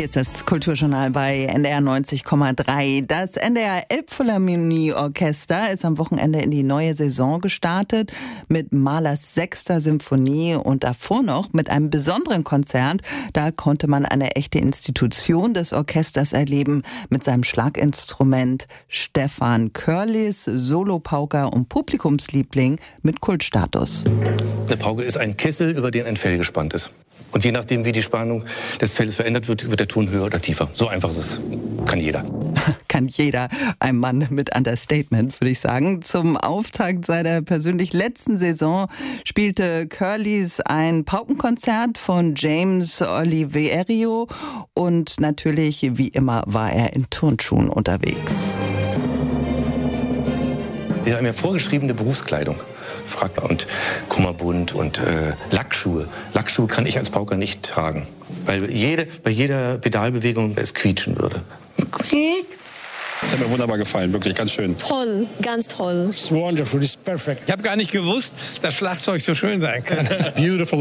Hier ist das Kulturjournal bei NDR 90,3. Das NDR Elbphilharmonie-Orchester ist am Wochenende in die neue Saison gestartet mit Mahlers 6. Symphonie und davor noch mit einem besonderen Konzert. Da konnte man eine echte Institution des Orchesters erleben mit seinem Schlaginstrument Stefan Körlis, Solopauker und Publikumsliebling mit Kultstatus. Eine Pauke ist ein Kessel, über den ein Fell gespannt ist. Und je nachdem, wie die Spannung des Felles verändert wird, wird der Ton höher oder tiefer. So einfach ist es. Kann jeder. Kann jeder. Ein Mann mit Understatement, würde ich sagen. Zum Auftakt seiner persönlich letzten Saison spielte Körlis ein Paukenkonzert von James Oliverio. Und natürlich, wie immer, war er in Turnschuhen unterwegs. Wir haben ja vorgeschriebene Berufskleidung. Frack und Kummerbund und Lackschuhe. Lackschuhe kann ich als Pauker nicht tragen, weil bei jeder Pedalbewegung es quietschen würde. Das hat mir wunderbar gefallen, wirklich ganz schön. Toll, ganz toll. It's wonderful, it's perfect. Ich habe gar nicht gewusst, dass Schlagzeug so schön sein kann. Beautiful.